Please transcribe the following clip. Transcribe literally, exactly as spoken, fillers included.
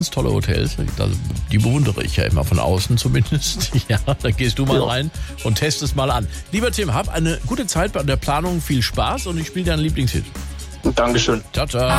tolle Hotels. Also, die bewundere ich ja immer von außen zumindest. Ja, da gehst du mal Ja. rein und test es mal an. Lieber Tim, hab eine gute Zeit bei der Planung, viel Spaß und ich spiele deinen Lieblingshit. Dankeschön. Ciao, ciao.